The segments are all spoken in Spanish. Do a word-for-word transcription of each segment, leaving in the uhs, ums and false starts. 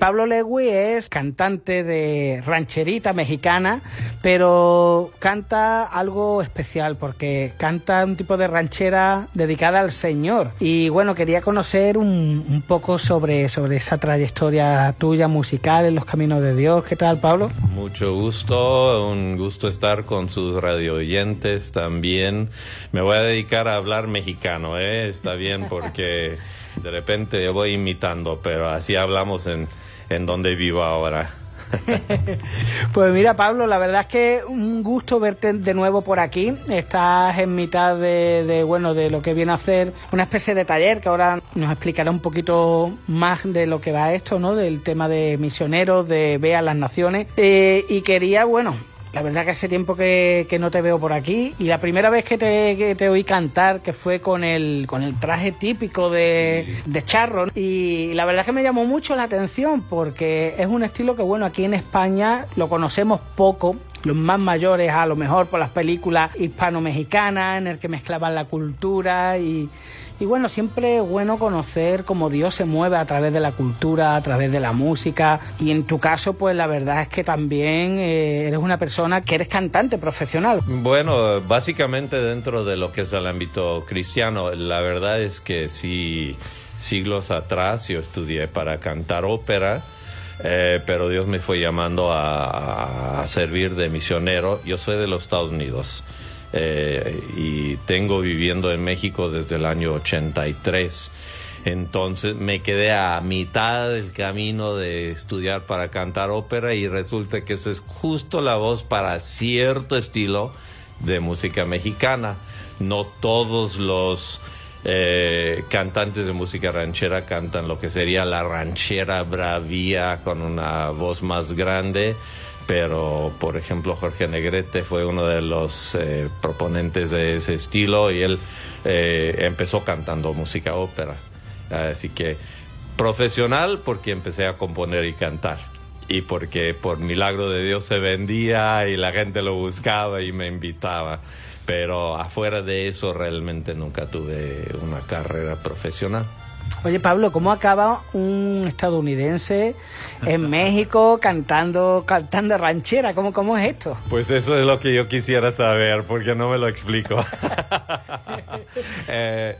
Pablo Legui es cantante de rancherita mexicana, pero canta algo especial porque canta un tipo de ranchera dedicada al Señor. Y bueno, quería conocer un, un poco sobre, sobre esa trayectoria tuya musical en los caminos de Dios. ¿Qué tal, Pablo? Mucho gusto, un gusto estar con sus radio oyentes también. Me voy a dedicar a hablar mexicano, ¿eh? Está bien porque de repente voy imitando, pero así hablamos en, en donde vivo ahora. Pues mira, Pablo, la verdad es que un gusto verte de nuevo por aquí. Estás en mitad de, de bueno, de lo que viene a ser una especie de taller que ahora nos explicará un poquito más de lo que va esto, ¿no? Del tema de misioneros, de Ve a las Naciones. Eh, y quería, bueno, la verdad que hace tiempo que, que no te veo por aquí y la primera vez que te, que te oí cantar, que fue con el con el traje típico de, sí. de charro, y la verdad que me llamó mucho la atención porque es un estilo que, bueno, aquí en España lo conocemos poco, los más mayores a lo mejor por las películas hispano-mexicanas en el que mezclaban la cultura y... Y bueno, siempre es bueno conocer cómo Dios se mueve a través de la cultura, a través de la música. Y en tu caso, pues la verdad es que también eh, eres una persona que eres cantante profesional. Bueno, básicamente dentro de lo que es el ámbito cristiano, la verdad es que sí, siglos atrás yo estudié para cantar ópera. Eh, pero Dios me fue llamando a, a servir de misionero. Yo soy de los Estados Unidos. Eh, y tengo viviendo en México desde el año ochenta y tres. Entonces me quedé a mitad del camino de estudiar para cantar ópera y resulta que esa es justo la voz para cierto estilo de música mexicana. No todos los eh, cantantes de música ranchera cantan lo que sería la ranchera bravía con una voz más grande. Pero, por ejemplo, Jorge Negrete fue uno de los eh, proponentes de ese estilo y él eh, empezó cantando música ópera. Así que profesional porque empecé a componer y cantar. Y porque por milagro de Dios se vendía y la gente lo buscaba y me invitaba. Pero afuera de eso realmente nunca tuve una carrera profesional. Oye, Pablo, ¿cómo acaba un estadounidense en México cantando cantando ranchera? ¿Cómo, cómo es esto? Pues eso es lo que yo quisiera saber, porque no me lo explico. eh,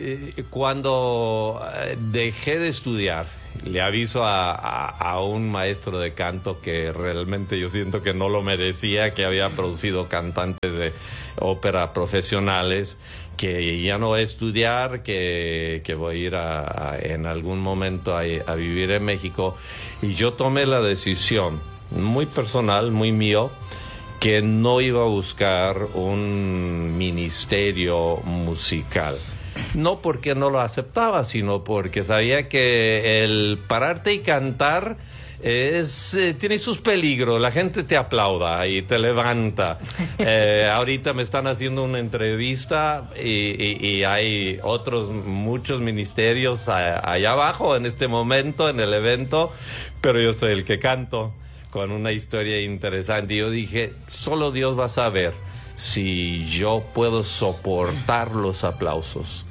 cuando dejé de estudiar, le aviso a, a, a un maestro de canto que realmente yo siento que no lo merecía, que había producido cantantes de ópera profesionales, que ya no voy a estudiar, que, que voy a ir a, a, en algún momento a, a vivir en México. Y yo tomé la decisión, muy personal, muy mío, que no iba a buscar un ministerio musical. No porque no lo aceptaba, sino porque sabía que el pararte y cantar es eh, tiene sus peligros. La gente te aplauda y te levanta. Eh, ahorita me están haciendo una entrevista y, y, y hay otros muchos ministerios a, allá abajo en este momento en el evento, pero yo soy el que canto con una historia interesante. Y yo dije, solo Dios va a saber si yo puedo soportar los aplausos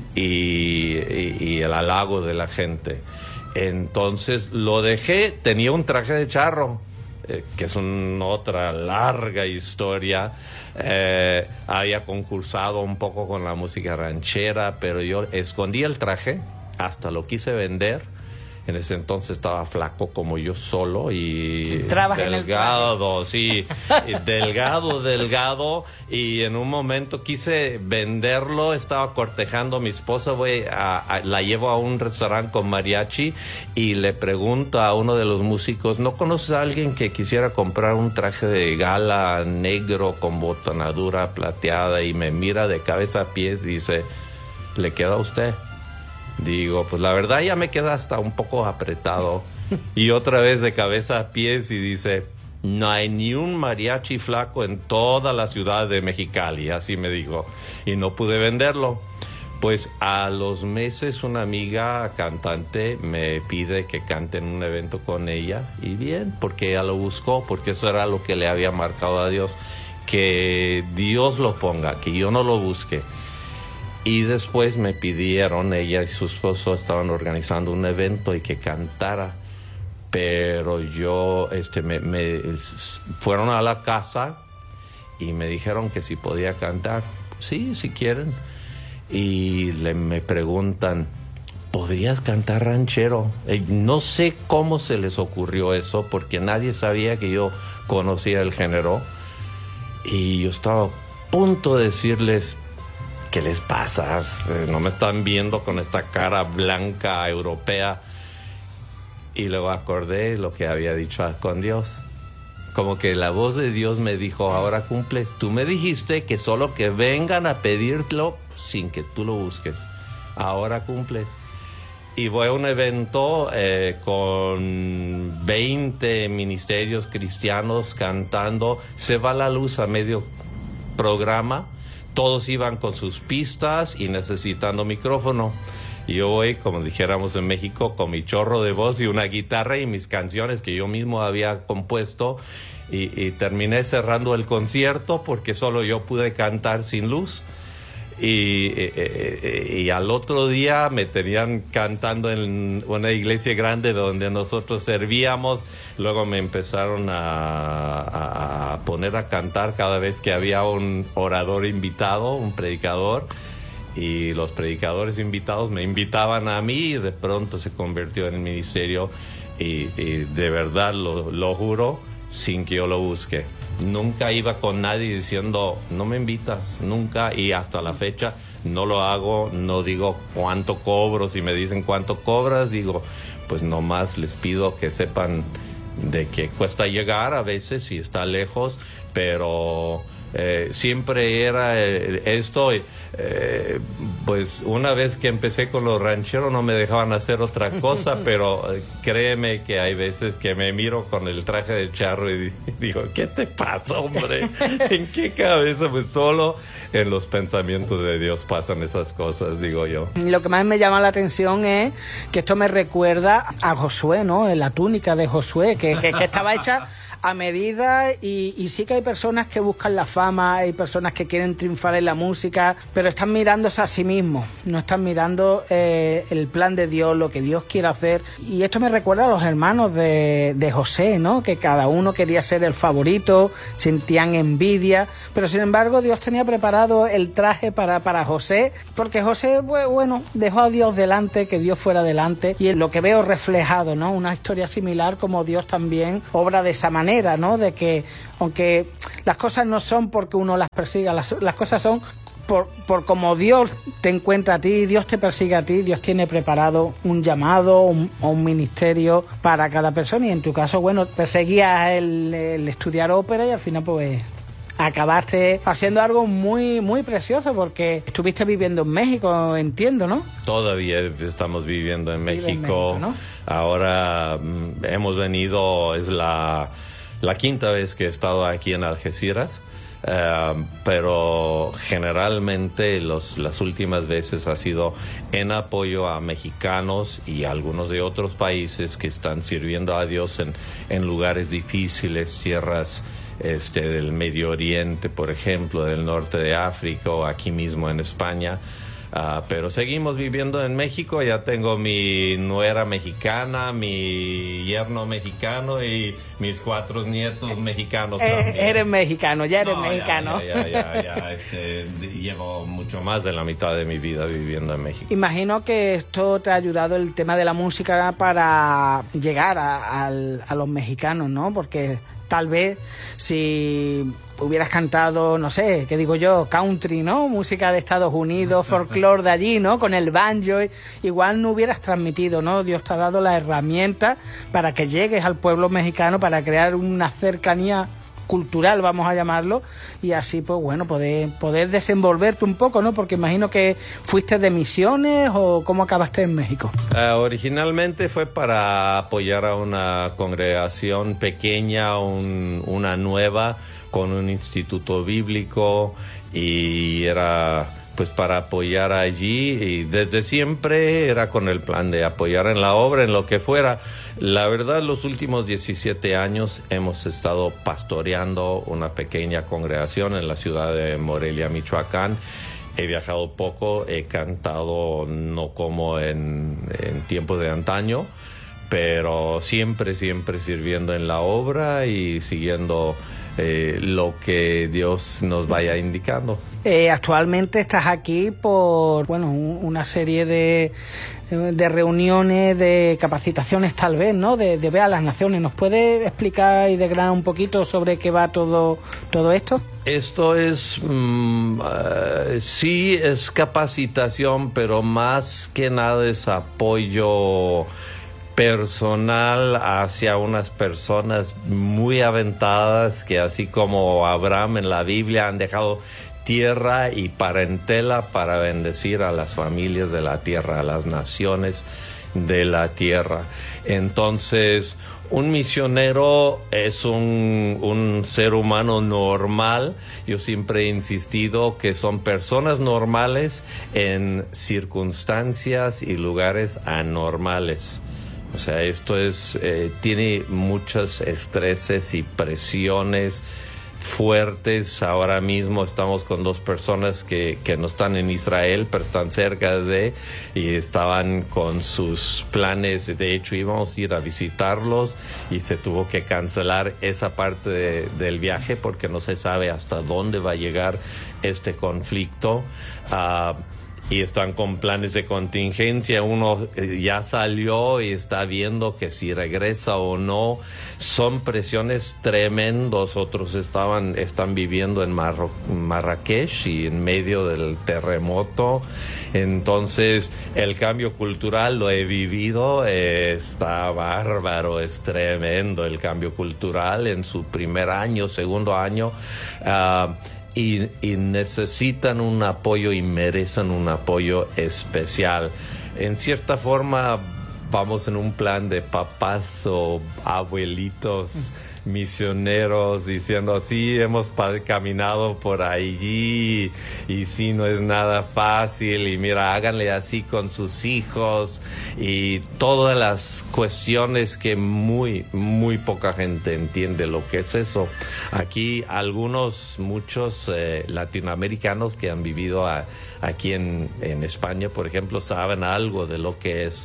y, y, y el halago de la gente. Entonces lo dejé, tenía un traje de charro, eh, que es una otra larga historia. Eh, había concursado un poco con la música ranchera, pero yo escondí el traje, hasta lo quise vender. En ese entonces estaba flaco como yo solo y delgado, sí, delgado, delgado. Y en un momento quise venderlo, estaba cortejando a mi esposa, voy a, a, la llevo a un restaurante con mariachi y le pregunto a uno de los músicos, ¿no conoces a alguien que quisiera comprar un traje de gala negro con botonadura plateada? Y me mira de cabeza a pies y dice, ¿le queda a usted? Digo, pues la verdad ya me queda hasta un poco apretado. Y otra vez de cabeza a pies y dice, no hay ni un mariachi flaco en toda la ciudad de Mexicali, así me dijo. Y no pude venderlo. Pues a los meses una amiga cantante me pide que cante en un evento con ella. Y bien, porque ella lo buscó, porque eso era lo que le había marcado a Dios. Que Dios lo ponga, que yo no lo busque. Y después me pidieron, ella y su esposo estaban organizando un evento y que cantara. pero yo, este, me, me fueron a la casa y me dijeron que si podía cantar. Sí, si quieren. Y le, me preguntan, ¿podrías cantar ranchero? Eh, no sé cómo se les ocurrió eso, porque nadie sabía que yo conocía el género. Y yo estaba a punto de decirles, ¿qué les pasa? No me están viendo con esta cara blanca europea. Y luego acordé lo que había dicho con Dios. Como que la voz de Dios me dijo, ahora cumples. Tú me dijiste que solo que vengan a pedirlo sin que tú lo busques. Ahora cumples. Y voy a un evento eh, con veinte ministerios cristianos cantando. Se va la luz a medio programa. Todos iban con sus pistas y necesitando micrófono. Y yo voy, como dijéramos en México, con mi chorro de voz y una guitarra y mis canciones que yo mismo había compuesto. Y, y terminé cerrando el concierto porque solo yo pude cantar sin luz. Y, y, y al otro día me tenían cantando en una iglesia grande donde nosotros servíamos. Luego me empezaron a, a, a poner a cantar cada vez que había un orador invitado, un predicador. Y los predicadores invitados me invitaban a mí y de pronto se convirtió en el ministerio. Y, y de verdad lo, lo juro, sin que yo lo busque. Nunca iba con nadie diciendo, no me invitas, nunca, y hasta la fecha no lo hago, no digo cuánto cobro. Si me dicen cuánto cobras, digo, pues nomás les pido que sepan de que cuesta llegar a veces y está lejos, pero eh, siempre era eh, esto. Eh, pues una vez que empecé con los rancheros no me dejaban hacer otra cosa, pero eh, créeme que hay veces que me miro con el traje de charro y digo, ¿qué te pasa, hombre? ¿En qué cabeza? Pues solo en los pensamientos de Dios pasan esas cosas, digo yo. Lo que más me llama la atención es que esto me recuerda a Josué, ¿no? En la túnica de Josué, que, que, que estaba hecha a medida, y, y sí que hay personas que buscan la fama, hay personas que quieren triunfar en la música, pero están mirándose a sí mismos, no están mirando eh, el plan de Dios, lo que Dios quiere hacer. Y esto me recuerda a los hermanos de, de José, ¿no? Que cada uno quería ser el favorito, sentían envidia, pero sin embargo Dios tenía preparado el traje para, para José, porque José, bueno, dejó a Dios delante, que Dios fuera delante, y es lo que veo reflejado, ¿no? Una historia similar, como Dios también obra de esa manera, ¿no? De que aunque las cosas no son porque uno las persiga, las, las cosas son por, por como Dios te encuentra a ti, Dios te persigue a ti, Dios tiene preparado un llamado o un, un ministerio para cada persona. Y en tu caso, bueno, perseguías el, el estudiar ópera y al final pues acabaste haciendo algo muy muy precioso, porque estuviste viviendo en México, entiendo, ¿no? Todavía estamos viviendo en México. En México, ¿no? Ahora mm, hemos venido, es la, la quinta vez que he estado aquí en Algeciras, uh, pero generalmente los, las últimas veces ha sido en apoyo a mexicanos y algunos de otros países que están sirviendo a Dios en, en lugares difíciles, tierras Este, del Medio Oriente, por ejemplo, del norte de África o aquí mismo en España. Uh, pero seguimos viviendo en México. Ya tengo mi nuera mexicana, mi yerno mexicano y mis cuatro nietos mexicanos eh, también. Eres mexicano, ya eres no, mexicano. Ya, ya, ya, ya, ya este, llevo mucho más de la mitad de mi vida viviendo en México. Imagino que esto te ha ayudado, el tema de la música, para llegar a, a, a los mexicanos, ¿no? Porque tal vez si hubieras cantado, no sé, ¿qué digo yo? Country, ¿no? Música de Estados Unidos, folclore de allí, ¿no? Con el banjo, igual no hubieras transmitido, ¿no? Dios te ha dado la herramienta para que llegues al pueblo mexicano, para crear una cercanía cultural, vamos a llamarlo, y así pues bueno, poder, poder desenvolverte un poco, ¿no? Porque imagino que fuiste de misiones, o ¿cómo acabaste en México? Uh, originalmente fue para apoyar a una congregación pequeña, un, una nueva, con un instituto bíblico, y era pues para apoyar allí, y desde siempre era con el plan de apoyar en la obra, en lo que fuera. La verdad, los últimos diecisiete años hemos estado pastoreando una pequeña congregación en la ciudad de Morelia, Michoacán. He viajado poco, he cantado no como en, en tiempos de antaño, pero siempre, siempre sirviendo en la obra y siguiendo eh, lo que Dios nos vaya indicando. Eh, actualmente estás aquí por, bueno, un, una serie de, de reuniones, de capacitaciones tal vez, ¿no? De, de ver a las naciones. ¿Nos puede explicar y desgranar un poquito sobre qué va todo, todo esto? Esto es, mm, uh, sí, es capacitación, pero más que nada es apoyo personal hacia unas personas muy aventadas que, así como Abraham en la Biblia, han dejado tierra y parentela para bendecir a las familias de la tierra, a las naciones de la tierra. Entonces, un misionero es un, un ser humano normal. Yo siempre he insistido que son personas normales en circunstancias y lugares anormales. O sea, esto es, eh, tiene muchos estreses y presiones fuertes. Ahora mismo estamos con dos personas que, que no están en Israel, pero están cerca de, y estaban con sus planes. De hecho, íbamos a ir a visitarlos y se tuvo que cancelar esa parte de, del viaje porque no se sabe hasta dónde va a llegar este conflicto. Uh, y están con planes de contingencia. Uno ya salió y está viendo que si regresa o no. Son presiones tremendos. Otros estaban están viviendo en Marro, Marrakech y en medio del terremoto. Entonces, el cambio cultural lo he vivido. Eh, está bárbaro, es tremendo el cambio cultural en su primer año, segundo año. Uh, Y, y necesitan un apoyo y merecen un apoyo especial. En cierta forma, vamos en un plan de papás o abuelitos misioneros diciendo, sí, hemos caminado por allí y sí, no es nada fácil, y mira, háganle así con sus hijos, y todas las cuestiones que muy, muy poca gente entiende lo que es eso. Aquí algunos, muchos eh, latinoamericanos que han vivido a, aquí en, en España, por ejemplo, saben algo de lo que es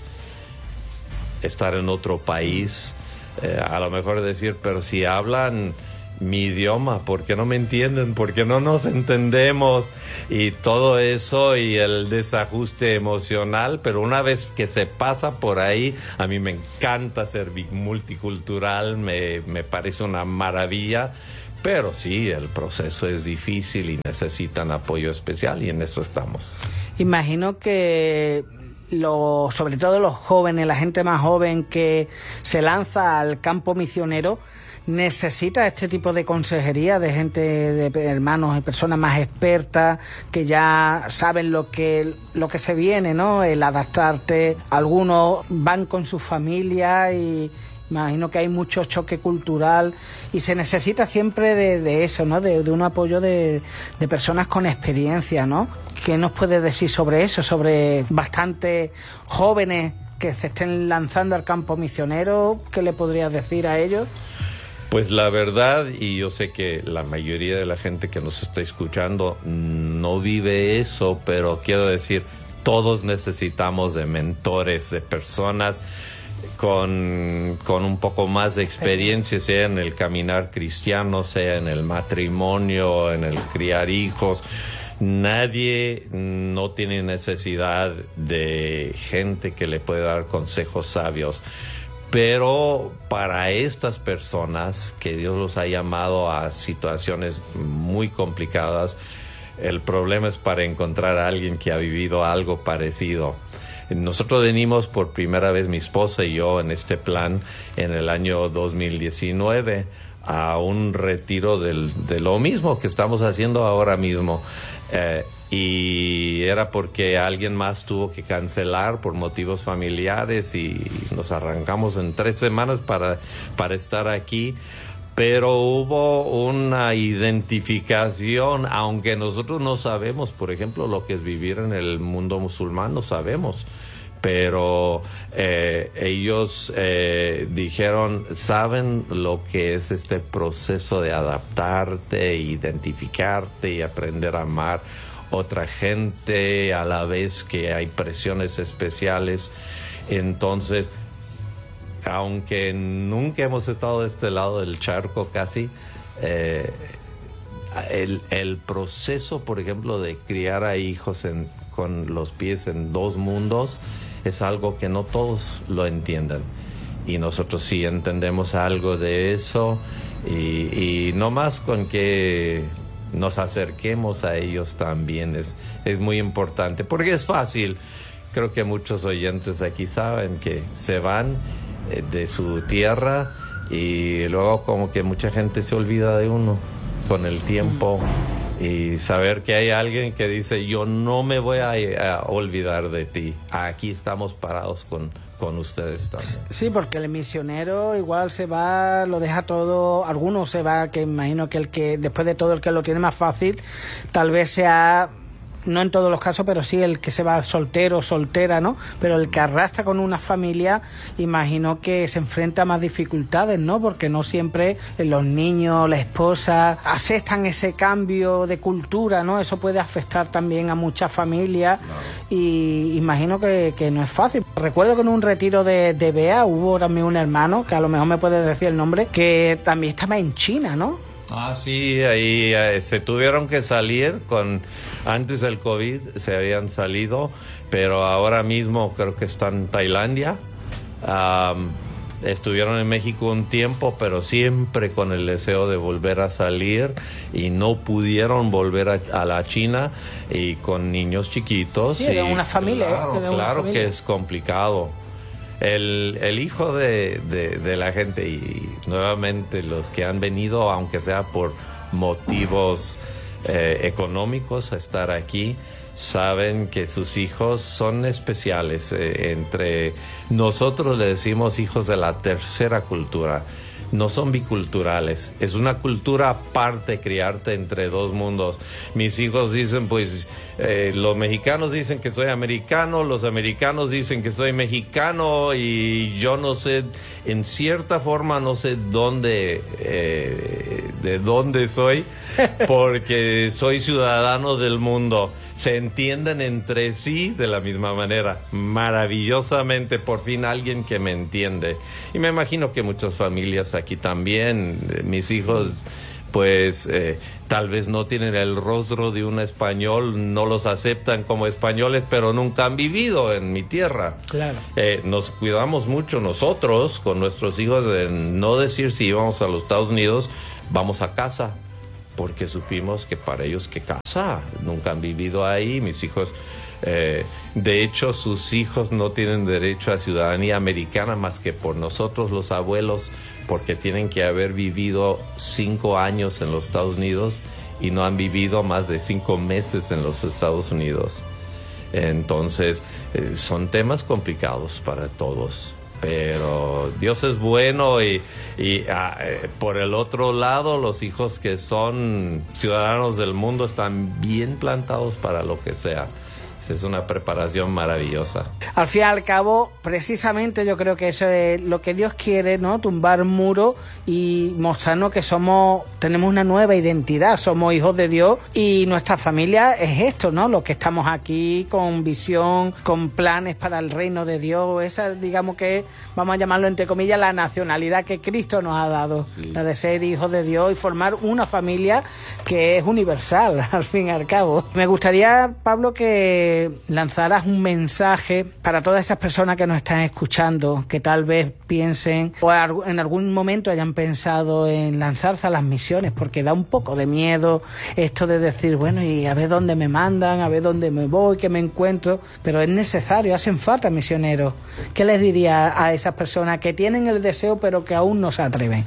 estar en otro país. Eh, a lo mejor decir, pero si hablan mi idioma, ¿por qué no me entienden? ¿Por qué no nos entendemos? Y todo eso y el desajuste emocional, pero una vez que se pasa por ahí, a mí me encanta ser multicultural, me, me parece una maravilla. Pero sí, el proceso es difícil y necesitan apoyo especial, y en eso estamos. Imagino que Lo, sobre todo los jóvenes, la gente más joven que se lanza al campo misionero, necesita este tipo de consejería de gente, de hermanos y personas más expertas que ya saben lo que lo que se viene, ¿no? El adaptarte. Algunos van con su familia y imagino que hay mucho choque cultural y se necesita siempre de, de eso, ¿no? De, de un apoyo de, de personas con experiencia, ¿no? ¿Qué nos puedes decir sobre eso? Sobre bastantes jóvenes que se estén lanzando al campo misionero. ¿Qué le podrías decir a ellos? Pues la verdad, y yo sé que la mayoría de la gente que nos está escuchando no vive eso, pero quiero decir, todos necesitamos de mentores, de personas con, con un poco más de experiencia, sea en el caminar cristiano, sea en el matrimonio, en el criar hijos. Nadie no tiene necesidad de gente que le pueda dar consejos sabios. Pero para estas personas que Dios los ha llamado a situaciones muy complicadas, el problema es para encontrar a alguien que ha vivido algo parecido. Nosotros venimos por primera vez, mi esposa y yo, en este plan en el año dos mil diecinueve a un retiro del, de lo mismo que estamos haciendo ahora mismo. Eh, y era porque alguien más tuvo que cancelar por motivos familiares y nos arrancamos en tres semanas para, para estar aquí. Pero hubo una identificación, aunque nosotros no sabemos, por ejemplo, lo que es vivir en el mundo musulmán, no sabemos. Pero eh, ellos eh, dijeron, saben lo que es este proceso de adaptarte, identificarte y aprender a amar otra gente a la vez que hay presiones especiales. Entonces, aunque nunca hemos estado de este lado del charco casi, eh, el, el proceso, por ejemplo, de criar a hijos en, con los pies en dos mundos es algo que no todos lo entienden. Y nosotros sí entendemos algo de eso, y, y no más con que nos acerquemos a ellos también es, es muy importante, porque es fácil. Creo que muchos oyentes aquí saben que se van eh, de su tierra y luego como que mucha gente se olvida de uno con el tiempo, y saber que hay alguien que dice: yo no me voy a, a olvidar de ti, aquí estamos parados con con ustedes también. Sí, porque el misionero igual se va, lo deja todo, algunos se va, que imagino que el que, después de todo, el que lo tiene más fácil, tal vez sea, no en todos los casos, pero sí el que se va soltero, soltera, ¿no? Pero el que arrastra con una familia, imagino que se enfrenta a más dificultades, ¿no? Porque no siempre los niños, la esposa, aceptan ese cambio de cultura, ¿no? Eso puede afectar también a muchas familias, no. Y imagino que, que no es fácil. Recuerdo que en un retiro de, de B E A hubo también un hermano, que a lo mejor me puedes decir el nombre, que también estaba en China, ¿no? Ah, sí, ahí eh, se tuvieron que salir con, antes del COVID se habían salido, pero ahora mismo creo que están en Tailandia. Um, estuvieron en México un tiempo, pero siempre con el deseo de volver a salir, y no pudieron volver a, a la China, y con niños chiquitos. Sí, era y, una familia. Claro, era una claro familia. Que es complicado. El, el hijo de, de, de la gente, y nuevamente los que han venido, aunque sea por motivos eh, económicos, a estar aquí, saben que sus hijos son especiales. Eh, entre nosotros le decimos hijos de la tercera cultura. No son biculturales, es una cultura aparte criarte entre dos mundos. Mis hijos dicen, pues, eh, los mexicanos dicen que soy americano, los americanos dicen que soy mexicano, y yo no sé, en cierta forma no sé dónde, eh, de dónde soy, porque soy ciudadano del mundo. Se entienden entre sí de la misma manera, maravillosamente, por fin alguien que me entiende. Y me imagino que muchas familias aquí también, mis hijos, pues eh, tal vez no tienen el rostro de un español, no los aceptan como españoles, pero nunca han vivido en mi tierra. Claro. Eh, nos cuidamos mucho nosotros con nuestros hijos de no decir si íbamos a los Estados Unidos, vamos a casa, porque supimos que para ellos, ¿qué casa? Nunca han vivido ahí. Mis hijos, eh, de hecho, sus hijos no tienen derecho a ciudadanía americana más que por nosotros, los abuelos, porque tienen que haber vivido cinco años en los Estados Unidos y no han vivido más de cinco meses en los Estados Unidos. Entonces, eh, son temas complicados para todos. Pero Dios es bueno, y, y ah, eh, por el otro lado, los hijos que son ciudadanos del mundo están bien plantados para lo que sea. Es una preparación maravillosa. Al fin y al cabo, precisamente yo creo que eso es lo que Dios quiere, ¿no? Tumbar muros y mostrarnos que somos, tenemos una nueva identidad, somos hijos de Dios, y nuestra familia es esto, ¿no? Los que estamos aquí con visión, con planes para el reino de Dios. Esa, digamos que, vamos a llamarlo entre comillas, la nacionalidad que Cristo nos ha dado, sí. La de ser hijos de Dios y formar una familia que es universal, al fin y al cabo. Me gustaría, Pablo, que lanzaras un mensaje para todas esas personas que nos están escuchando, que tal vez piensen o en algún momento hayan pensado en lanzarse a las misiones, porque da un poco de miedo esto de decir, bueno, y a ver dónde me mandan, a ver dónde me voy, qué me encuentro, pero es necesario, hacen falta misioneros. ¿Qué les diría a esas personas que tienen el deseo pero que aún no se atreven?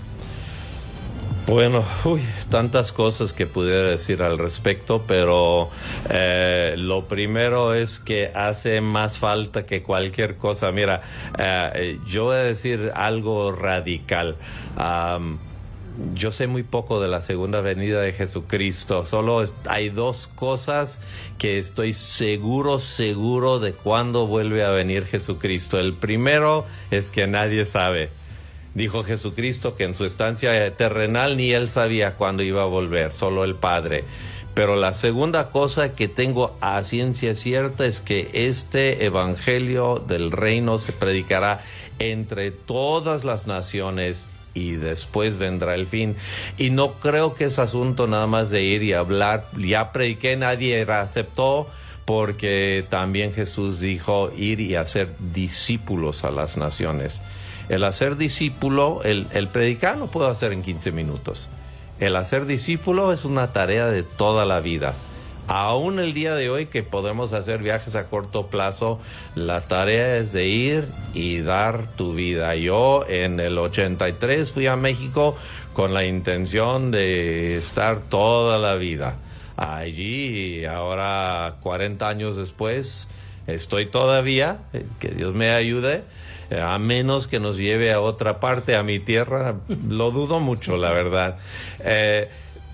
Bueno, uy, tantas cosas que pudiera decir al respecto, pero eh, lo primero es que hace más falta que cualquier cosa. Mira, eh, yo voy a decir algo radical. Um, yo sé muy poco de la segunda venida de Jesucristo. Solo hay dos cosas que estoy seguro, seguro de cuándo vuelve a venir Jesucristo. El primero es que nadie sabe. Dijo Jesucristo que en su estancia terrenal ni él sabía cuándo iba a volver, solo el Padre. Pero la segunda cosa que tengo a ciencia cierta es que este evangelio del reino se predicará entre todas las naciones y después vendrá el fin. Y no creo que es asunto nada más de ir y hablar. Ya prediqué, nadie aceptó, porque también Jesús dijo ir y hacer discípulos a las naciones. El hacer discípulo, el, el predicar lo puedo hacer en quince minutos. El hacer discípulo es una tarea de toda la vida. Aún el día de hoy que podemos hacer viajes a corto plazo, la tarea es de ir y dar tu vida. Yo en el ochenta y tres fui a México con la intención de estar toda la vida allí, y ahora cuarenta años después estoy todavía, que Dios me ayude, a menos que nos lleve a otra parte, a mi tierra, lo dudo mucho, la verdad. Eh,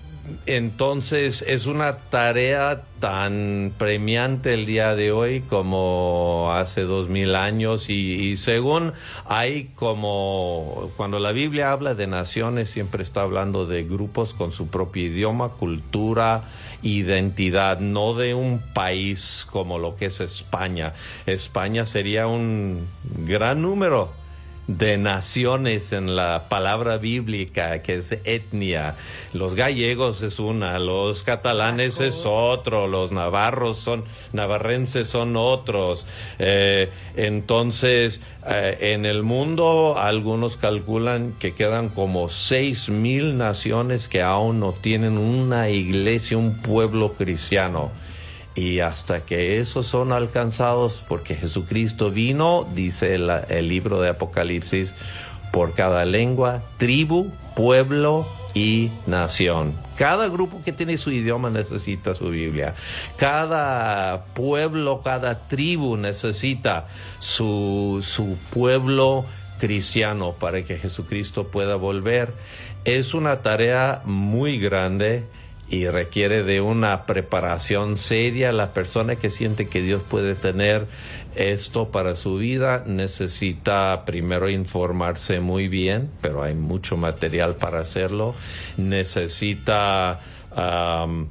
Entonces es una tarea tan premiante el día de hoy como hace dos mil años, y, y según hay como, cuando la Biblia habla de naciones, siempre está hablando de grupos con su propio idioma, cultura, identidad, no de un país como lo que es España. España sería un gran número de naciones en la palabra bíblica, que es etnia. Los gallegos es una, los catalanes es otro, los navarros son, navarrenses son otros. Eh, entonces, eh, en el mundo, algunos calculan que quedan como seis mil naciones que aún no tienen una iglesia, un pueblo cristiano. Y hasta que esos son alcanzados, porque Jesucristo vino, dice el, el libro de Apocalipsis, por cada lengua, tribu, pueblo y nación. Cada grupo que tiene su idioma necesita su Biblia. Cada pueblo, cada tribu necesita su, su pueblo cristiano para que Jesucristo pueda volver. Es una tarea muy grande y requiere de una preparación seria. La persona que siente que Dios puede tener esto para su vida necesita primero informarse muy bien, pero hay mucho material para hacerlo. Necesita um,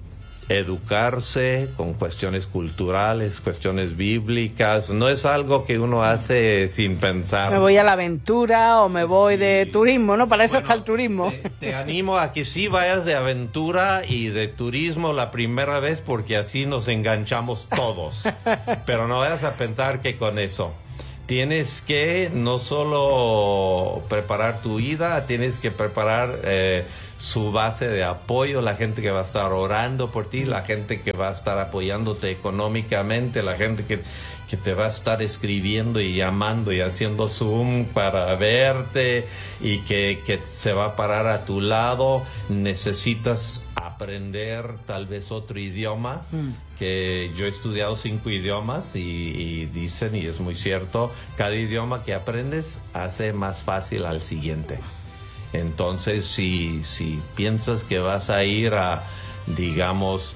educarse con cuestiones culturales, cuestiones bíblicas. No es algo que uno hace sin pensar. Me voy a la aventura o me voy sí. de turismo, ¿no? Para eso bueno, está el turismo. Te, te animo a que sí vayas de aventura y de turismo la primera vez, porque así nos enganchamos todos. Pero no vayas a pensar que con eso tienes que no solo preparar tu vida, tienes que preparar eh, su base de apoyo, la gente que va a estar orando por ti, la gente que va a estar apoyándote económicamente, la gente que, que te va a estar escribiendo y llamando y haciendo Zoom para verte, y que, que se va a parar a tu lado. Necesitas aprender tal vez otro idioma, mm. que yo he estudiado cinco idiomas y, y dicen, y es muy cierto, cada idioma que aprendes hace más fácil al siguiente. Entonces, si, si piensas que vas a ir a, digamos,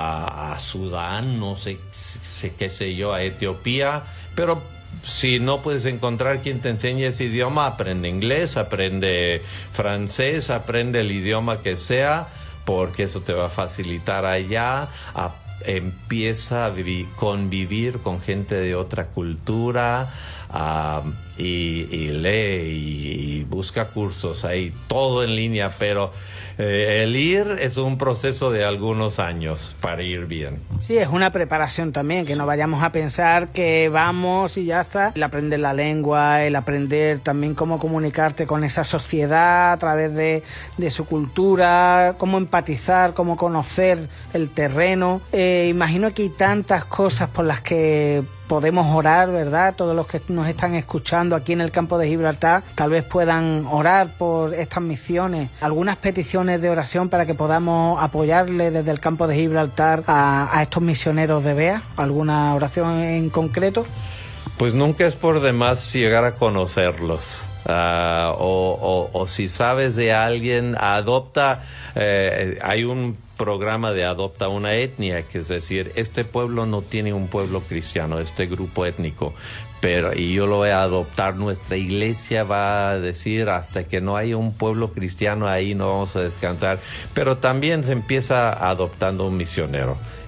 a, a Sudán, no sé, sé, qué sé yo, a Etiopía, pero si no puedes encontrar quien te enseñe ese idioma, aprende inglés, aprende francés, aprende el idioma que sea, porque eso te va a facilitar allá. A, empieza a vivir, convivir con gente de otra cultura. Uh, y, y lee y, y busca cursos ahí, todo en línea, pero eh, el ir es un proceso de algunos años para ir bien. Sí, es una preparación también, que no vayamos a pensar que vamos y ya está. El aprender la lengua, el aprender también cómo comunicarte con esa sociedad a través de, de su cultura, cómo empatizar, cómo conocer el terreno. Eh, imagino que hay tantas cosas por las que podemos orar, ¿verdad? Todos los que nos están escuchando aquí en el campo de Gibraltar tal vez puedan orar por estas misiones. Algunas peticiones de oración para que podamos apoyarle desde el campo de Gibraltar a, a estos misioneros de B E A. ¿Alguna oración en concreto? Pues nunca es por demás llegar a conocerlos. Uh, o, o, o si sabes de alguien, adopta. Eh, hay un programa de adopta una etnia, que es decir, este pueblo no tiene un pueblo cristiano, este grupo étnico, pero y yo lo voy a adoptar. Nuestra iglesia va a decir, hasta que no haya un pueblo cristiano ahí no vamos a descansar. Pero también se empieza adoptando un misionero.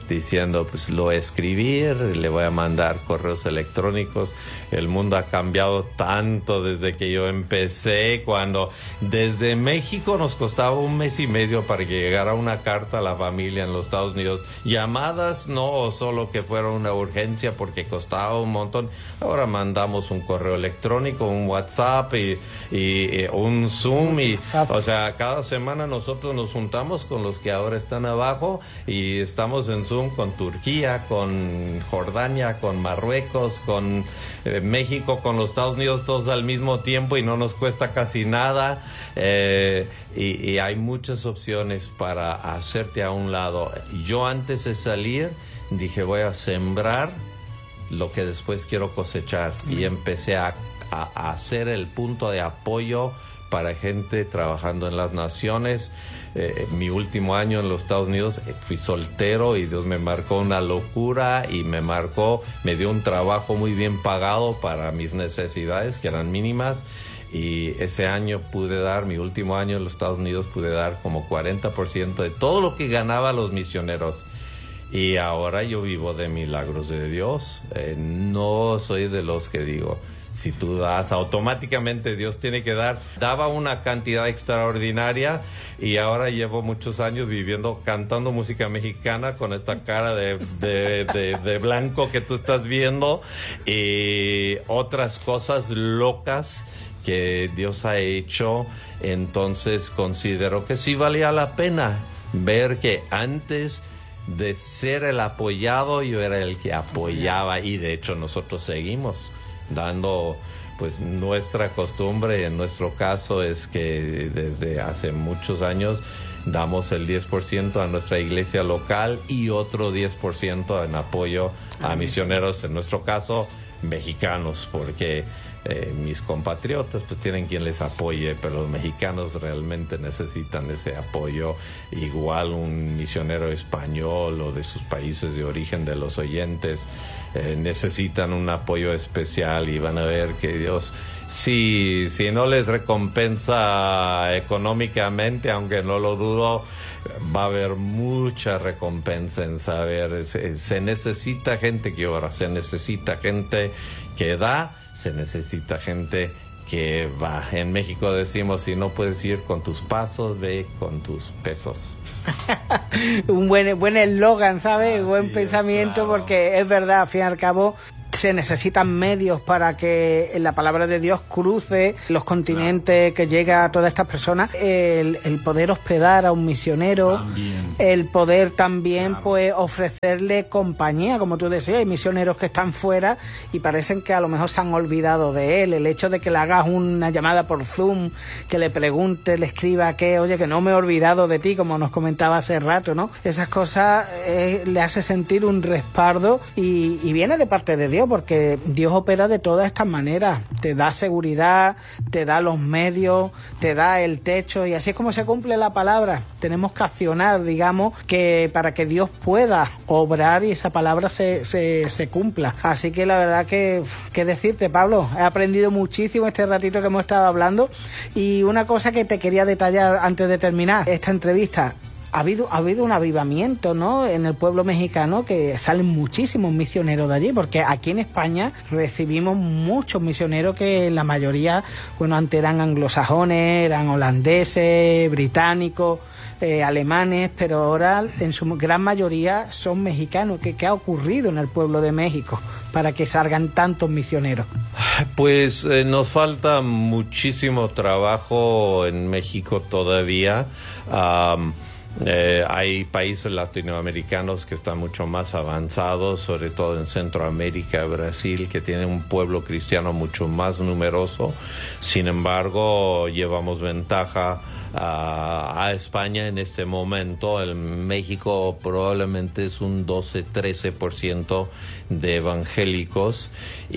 diciendo, pues lo voy a escribir, le voy a mandar correos electrónicos. El mundo ha cambiado tanto desde que yo empecé, cuando desde México nos costaba un mes y medio para que llegara una carta a la familia en los Estados Unidos. Llamadas no, solo que fuera una urgencia porque costaba un montón. Ahora mandamos un correo electrónico, un WhatsApp y, y, y un Zoom. Y, o sea, cada semana nosotros nos juntamos con los que ahora están abajo y estamos en Zoom con Turquía, con Jordania, con Marruecos, con eh, México, con los Estados Unidos, todos al mismo tiempo, y no nos cuesta casi nada. Eh, y, y hay muchas opciones para hacerte a un lado. Yo antes de salir dije, voy a sembrar lo que después quiero cosechar. Mm. Y empecé a, a, a hacer el punto de apoyo para gente trabajando en las naciones. Eh, mi último año en los Estados Unidos eh, fui soltero y Dios me marcó una locura y me marcó, me dio un trabajo muy bien pagado para mis necesidades, que eran mínimas, y ese año pude dar, mi último año en los Estados Unidos, pude dar como cuarenta por ciento de todo lo que ganaba los misioneros. Y ahora yo vivo de milagros de Dios. Eh, no soy de los que digo, si tú das, automáticamente Dios tiene que dar. Daba una cantidad extraordinaria y ahora llevo muchos años viviendo, cantando música mexicana con esta cara de, de, de, de blanco que tú estás viendo, y otras cosas locas que Dios ha hecho. Entonces considero que sí valía la pena ver que antes de ser el apoyado, yo era el que apoyaba, y de hecho nosotros seguimos dando, pues nuestra costumbre en nuestro caso es que desde hace muchos años damos el diez por ciento a nuestra iglesia local y otro diez por ciento en apoyo a misioneros, en nuestro caso mexicanos, porque eh, mis compatriotas pues tienen quien les apoye, pero los mexicanos realmente necesitan ese apoyo. Igual un misionero español o de sus países de origen de los oyentes eh, necesitan un apoyo especial, y van a ver que Dios, si, si no les recompensa económicamente, aunque no lo dudo, va a haber mucha recompensa en saber, se, se necesita gente que ora, se necesita gente que da, se necesita gente que va. En México decimos, si no puedes ir con tus pasos, ve con tus pesos. Un buen buen eslogan, ¿sabes? Buen es, pensamiento, claro. Porque es verdad, al fin y al cabo se necesitan medios para que la palabra de Dios cruce los continentes, claro, que llegue a todas estas personas. El, el poder hospedar a un misionero, también. El poder también, claro, pues ofrecerle compañía, como tú decías. Hay misioneros que están fuera y parecen que a lo mejor se han olvidado de él. El hecho de que le hagas una llamada por Zoom, que le pregunte, le escriba que, oye, que no me he olvidado de ti, como nos comentaba hace rato, ¿no? Esas cosas eh, le hace sentir un respaldo, y, y viene de parte de Dios, porque Dios opera de todas estas maneras. Te da seguridad, te da los medios, te da el techo, y así es como se cumple la palabra. Tenemos que accionar, digamos, que para que Dios pueda obrar y esa palabra se, se, se cumpla. Así que la verdad que, qué decirte, Pablo, he aprendido muchísimo este ratito que hemos estado hablando. Y una cosa que te quería detallar antes de terminar esta entrevista: Ha habido, ha habido un avivamiento, ¿no?, en el pueblo mexicano, que salen muchísimos misioneros de allí, porque aquí en España recibimos muchos misioneros que la mayoría, bueno, antes eran anglosajones, eran holandeses, británicos, eh, alemanes, pero ahora en su gran mayoría son mexicanos. ¿Qué, qué ha ocurrido en el pueblo de México para que salgan tantos misioneros? Pues eh, nos falta muchísimo trabajo en México todavía. Um, Eh, hay países latinoamericanos que están mucho más avanzados, sobre todo en Centroamérica, Brasil, que tienen un pueblo cristiano mucho más numeroso. Sin embargo, llevamos ventaja a, a España en este momento. En México probablemente es un doce, trece por ciento de evangélicos,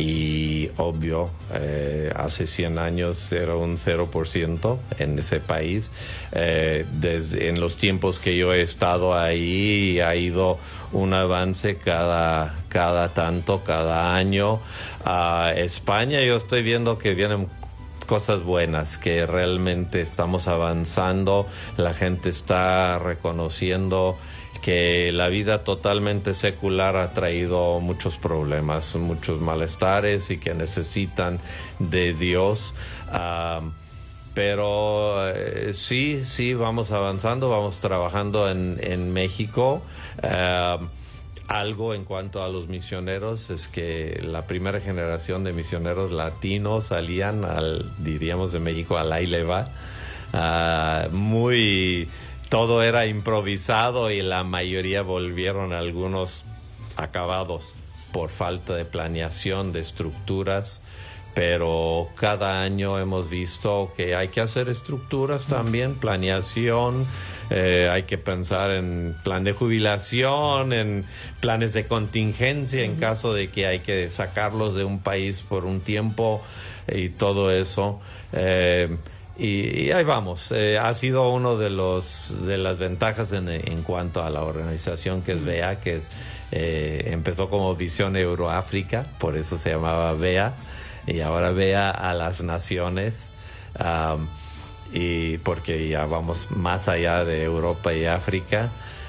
y obvio, eh, hace cien años era un cero por ciento en ese país. Eh, desde en los tiempos que yo he estado ahí ha ido un avance cada, cada tanto, cada año. A España yo estoy viendo que vienen cosas buenas, que realmente estamos avanzando, la gente está reconociendo que la vida totalmente secular ha traído muchos problemas, muchos malestares y que necesitan de Dios. Uh, pero eh, sí, sí, vamos avanzando, vamos trabajando en, en México. Uh, Algo en cuanto a los misioneros es que la primera generación de misioneros latinos salían, al, diríamos de México, al ahí le va. Uh, muy, todo era improvisado y la mayoría volvieron algunos acabados por falta de planeación, de estructuras. Pero cada año hemos visto que hay que hacer estructuras también, planeación, eh, hay que pensar en plan de jubilación, en planes de contingencia en caso de que hay que sacarlos de un país por un tiempo y todo eso. Eh, y, y ahí vamos. Eh, ha sido uno de los de las ventajas en, en cuanto a la organización que es V E A, que es eh, empezó como Visión Euroáfrica, por eso se llamaba V E A. Y ahora vea a las naciones, um, y porque ya vamos más allá de Europa y África,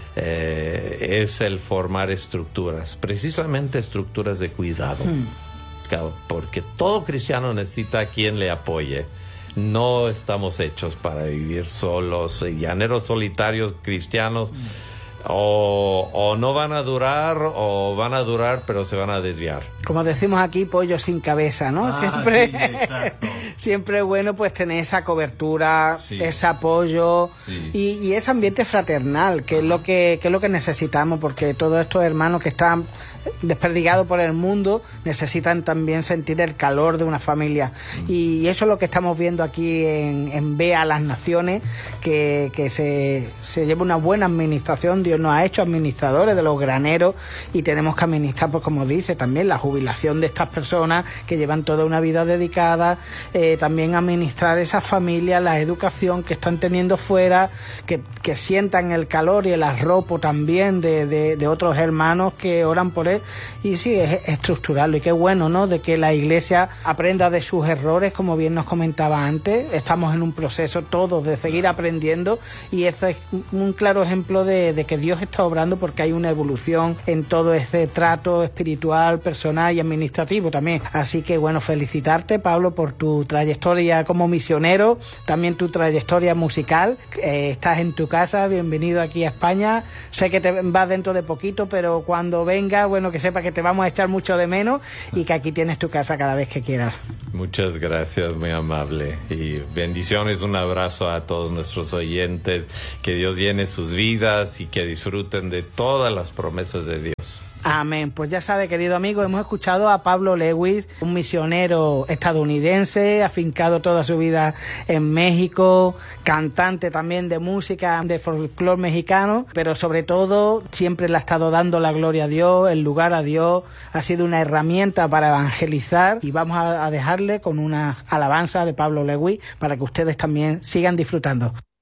eh, es el formar estructuras, precisamente estructuras de cuidado, hmm. porque todo cristiano necesita a quien le apoye. No estamos hechos para vivir solos, llaneros solitarios cristianos. Hmm. O, o no van a durar, o van a durar, pero se van a desviar. Como decimos aquí, pollo sin cabeza, ¿no? Ah, siempre, sí, exacto. Siempre es bueno pues tener esa cobertura, sí. ese apoyo, sí. y, y ese ambiente fraternal, que es lo que, que es lo que necesitamos, porque todos estos hermanos que están desperdigados por el mundo necesitan también sentir el calor de una familia. Mm. Y eso es lo que estamos viendo aquí en, en V E A Las Naciones, que, que se, se lleva una buena administración. Dios nos ha hecho administradores de los graneros y tenemos que administrar, pues como dice, también la jubilación de estas personas que llevan toda una vida dedicada, eh, también administrar esas familias, la educación que están teniendo fuera, que, que sientan el calor y el arropo también de, de, de otros hermanos que oran por él. Y sí, es estructurarlo, y qué bueno, ¿no?, de que la iglesia aprenda de sus errores, como bien nos comentaba antes. Estamos en un proceso todos de seguir aprendiendo, y eso es un claro ejemplo de, de que Dios está obrando, porque hay una evolución en todo ese trato espiritual, personal y administrativo también. Así que bueno, felicitarte, Pablo, por tu trayectoria como misionero, también tu trayectoria musical. Eh, estás en tu casa, bienvenido aquí a España. Sé que te vas dentro de poquito, pero cuando venga, bueno, que sepa que te vamos a echar mucho de menos y que aquí tienes tu casa cada vez que quieras. Muchas gracias, muy amable. Y bendiciones, un abrazo a todos nuestros oyentes. Que Dios llene sus vidas y que disfruten de todas las promesas de Dios. Amén. Pues ya sabe, querido amigo, hemos escuchado a Pablo Lewis, un misionero estadounidense, afincado toda su vida en México, cantante también de música, de folclore mexicano, pero sobre todo siempre le ha estado dando la gloria a Dios, el lugar a Dios. Ha sido una herramienta para evangelizar, y vamos a dejarle con una alabanza de Pablo Lewis para que ustedes también sigan disfrutando.